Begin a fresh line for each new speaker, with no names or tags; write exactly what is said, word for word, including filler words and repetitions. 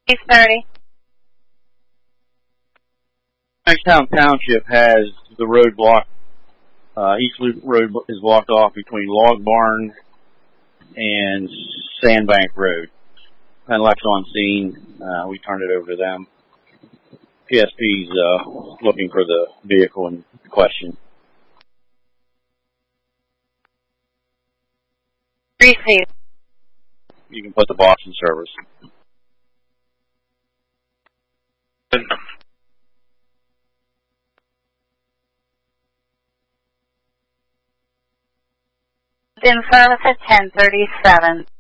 East thirty.
Youngstown Township has the road blocked. Uh, East Loop Road is blocked off between Log Barn and Sandbank Road. Penlex on scene. Uh, we turned it over to them. P S P's uh, looking for the vehicle in question.
Received.
You can put the box in service.
In service at ten thirty-seven.